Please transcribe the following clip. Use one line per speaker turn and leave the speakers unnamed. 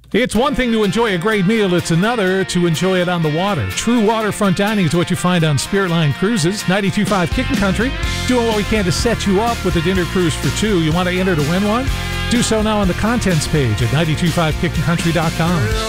It's one thing to enjoy a great meal, it's another to enjoy it on the water. True waterfront dining is what you find on Spirit Line Cruises. 92.5 Kicking Country, doing what we can to set you up with a dinner cruise for two. You want to enter to win one? Do so now on the contents page at 925kickingcountry.com.